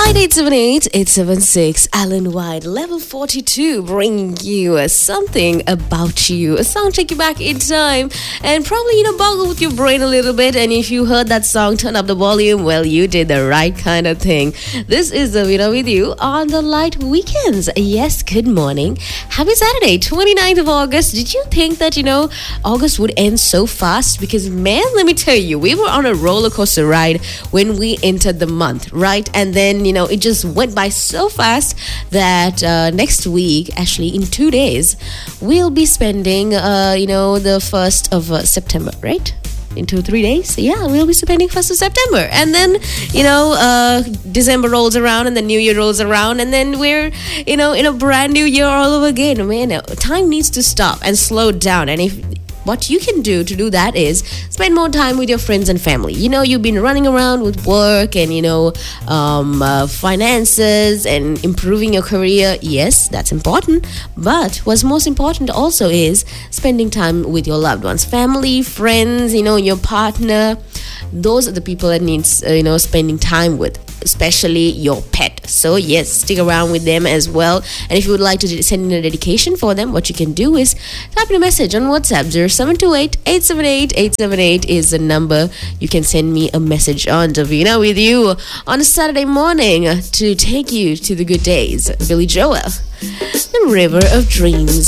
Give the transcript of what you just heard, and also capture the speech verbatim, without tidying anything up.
eight seven eight, eight seven six, Alan White, level forty-two, bringing you uh, something about you, a song take you back in time and probably, you know, boggle with your brain a little bit. And if you heard that song, turn up the volume, well, you did the right kind of thing. This is Zavina with you on the Light Weekends. Yes, good morning. Happy Saturday, twenty-ninth of August. Did you think that, you know, August would end so fast? Because, man, let me tell you, we were on a roller coaster ride when we entered the month, right? And then, you know, it just went by so fast that uh, next week, actually in two days, we'll be spending, uh, you know, the first of uh, September, right? In two, three days. Yeah, we'll be spending first of September. And then, you know, uh, December rolls around and the New Year rolls around. And then we're, you know, in a brand new year all over again. Man, time needs to stop and slow down. And if what you can do to do that is spend more time with your friends and family. You know, you've been running around with work and, you know, um, uh, finances and improving your career. Yes, that's important. But what's most important also is spending time with your loved ones, family, friends, you know, your partner. Those are the people that needs, uh, you know, spending time with, especially your pet. So yes, stick around with them as well. And if you would like to send in a dedication for them, what you can do is type in a message on WhatsApp. Zero seven two eight, eight seven eight, eight seven eight is the number. You can send me a message on Davina with you on a Saturday morning to take you to the good days. Billy Joel, The River of Dreams.